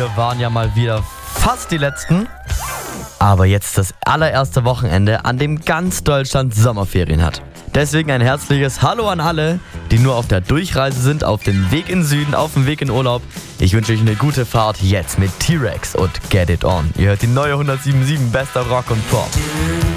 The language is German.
wir waren ja mal wieder fast die Letzten. Aber jetzt das allererste Wochenende, an dem ganz Deutschland Sommerferien hat. Deswegen ein herzliches Hallo an alle, die nur auf der Durchreise sind, auf dem Weg in den Süden, auf dem Weg in Urlaub. Ich wünsche euch eine gute Fahrt jetzt mit T-Rex und Get It On. Ihr hört die neue 107.7 Bester Rock und Pop.